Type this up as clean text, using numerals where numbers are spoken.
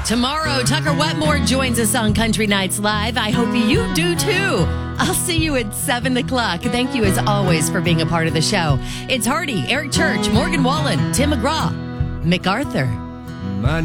Tomorrow, Tucker Wetmore joins us on Country Nights Live. I hope you do too. I'll see you at 7 o'clock. Thank you as always for being a part of the show. It's Hardy, Eric Church, Morgan Wallen, Tim McGraw, MacArthur.